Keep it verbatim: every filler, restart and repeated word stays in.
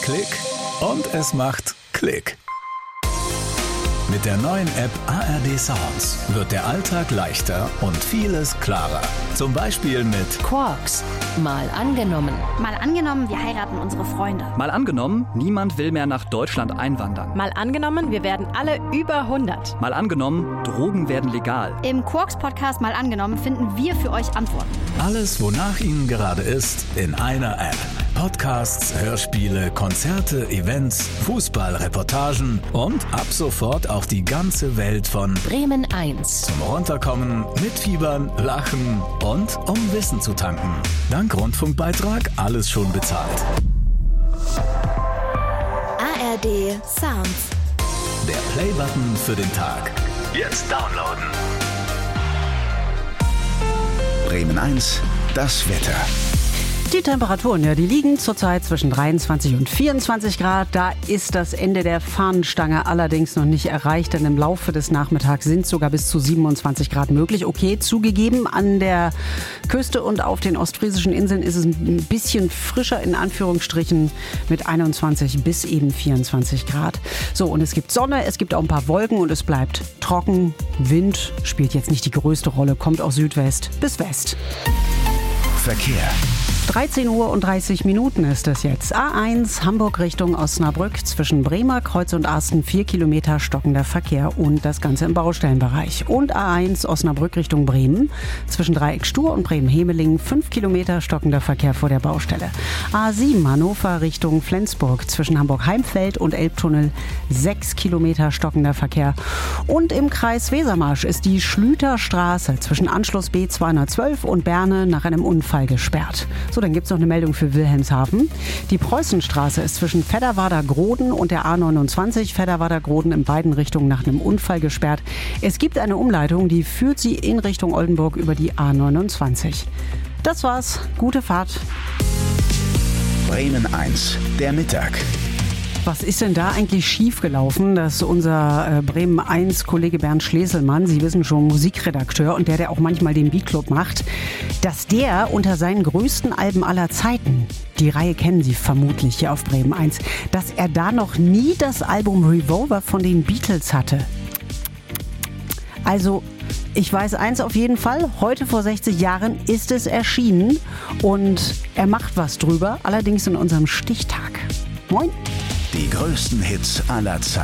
Klick und es macht Klick. Mit der neuen App A R D Sounds wird der Alltag leichter und vieles klarer. Zum Beispiel mit Quarks. Mal angenommen. Mal angenommen, wir heiraten unsere Freunde. Mal angenommen, niemand will mehr nach Deutschland einwandern. Mal angenommen, wir werden alle über hundert. Mal angenommen, Drogen werden legal. Im Quarks-Podcast Mal angenommen finden wir für euch Antworten. Alles, wonach Ihnen gerade ist, in einer App. Podcasts, Hörspiele, Konzerte, Events, Fußball-Reportagen und ab sofort auch die ganze Welt von Bremen eins. Zum Runterkommen, mitfiebern, lachen und um Wissen zu tanken. Dank Rundfunkbeitrag alles schon bezahlt. A R D Sounds. Der Play-Button für den Tag. Jetzt downloaden. Bremen eins, das Wetter. Die Temperaturen, ja, die liegen zurzeit zwischen dreiundzwanzig und vierundzwanzig Grad. Da ist das Ende der Fahnenstange allerdings noch nicht erreicht, denn im Laufe des Nachmittags sind sogar bis zu siebenundzwanzig Grad möglich. Okay, zugegeben, an der Küste und auf den ostfriesischen Inseln ist es ein bisschen frischer, in Anführungsstrichen, mit einundzwanzig bis eben vierundzwanzig Grad. So, und es gibt Sonne, es gibt auch ein paar Wolken und es bleibt trocken. Wind spielt jetzt nicht die größte Rolle, kommt aus Südwest bis West. Verkehr. dreizehn Uhr und dreißig Minuten ist es jetzt. A eins Hamburg Richtung Osnabrück zwischen Bremer Kreuz und Arsten vier Kilometer stockender Verkehr und das Ganze im Baustellenbereich. Und A eins Osnabrück Richtung Bremen zwischen Dreieck Stur und Bremen-Hemeling fünf Kilometer stockender Verkehr vor der Baustelle. A sieben Hannover Richtung Flensburg zwischen Hamburg-Heimfeld und Elbtunnel sechs Kilometer stockender Verkehr. Und im Kreis Wesermarsch ist die Schlüterstraße zwischen Anschluss B zweihundertzwölf und Berne nach einem Unfall gesperrt. So, dann gibt es noch eine Meldung für Wilhelmshaven. Die Preußenstraße ist zwischen Fedderwader-Groden und der A neunundzwanzig Fedderwader-Groden in beiden Richtungen nach einem Unfall gesperrt. Es gibt eine Umleitung, die führt sie in Richtung Oldenburg über die A neunundzwanzig. Das war's. Gute Fahrt. Bremen eins, der Mittag. Was ist denn da eigentlich schiefgelaufen, dass unser äh, Bremen eins Kollege Bernd Schleselmann, Sie wissen schon, Musikredakteur und der, der auch manchmal den Beatclub macht, dass der unter seinen größten Alben aller Zeiten, die Reihe kennen Sie vermutlich hier auf Bremen eins, dass er da noch nie das Album Revolver von den Beatles hatte. Also, ich weiß eins auf jeden Fall, heute vor sechzig Jahren ist es erschienen und er macht was drüber, allerdings in unserem Stichtag. Moin! Die größten Hits aller Zeiten.